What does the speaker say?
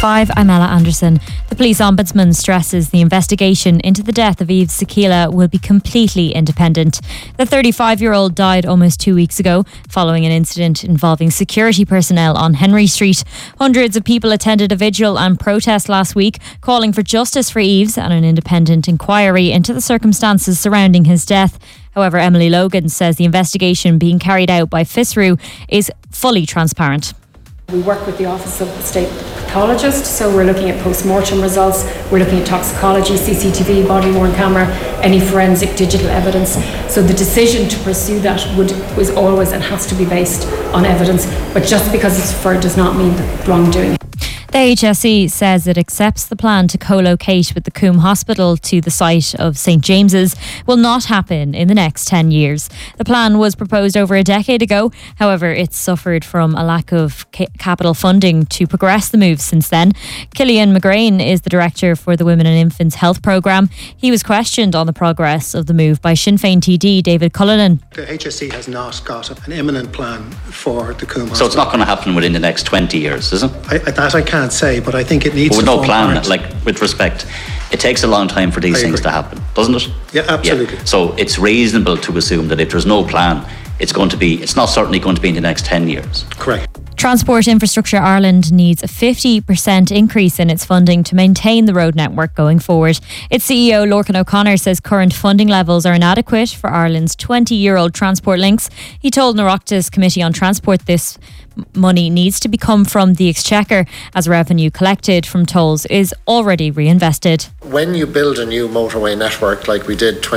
5, I'm Ella Anderson. The police ombudsman stresses the investigation into the death of Yves Sakila will be completely independent. The 35-year-old died almost 2 weeks ago following an incident involving security personnel on Henry Street. Hundreds of people attended a vigil and protest last week calling for justice for Yves and an independent inquiry into the circumstances surrounding his death. However, Emily Logan says the investigation being carried out by FSRU is fully transparent. We work with the Office of the State Pathologist, so we're looking at post-mortem results, we're looking at toxicology, CCTV, body-worn camera, any forensic digital evidence. So the decision to pursue that was always and has to be based on evidence, but just because it's deferred does not mean wrongdoing. The HSE says it accepts the plan to co-locate with the Coombe Hospital to the site of St James's will not happen in the next 10 years. The plan was proposed over a decade ago. However, it's suffered from a lack of capital funding to progress the move since then. Killian McGrain is the director for the Women and Infants Health Programme. He was questioned on the progress of the move by Sinn Féin TD David Cullinan. The HSE has not got an imminent plan for the Coombe Hospital. So it's not going to happen within the next 20 years, is it? That I can't say, but I think it needs with to no plan, part. like with respect, it takes a long time for these things to happen, doesn't it? Yeah, absolutely. Yeah. So it's reasonable to assume that if there's no plan, it's not certainly going to be in the next 10 years. Correct. Transport Infrastructure Ireland needs a 50% increase in its funding to maintain the road network going forward. Its CEO Lorcan O'Connor says current funding levels are inadequate for Ireland's 20-year-old transport links. He told Oireachtas Committee on Transport this money needs to come from the Exchequer as revenue collected from tolls is already reinvested. When you build a new motorway network like we did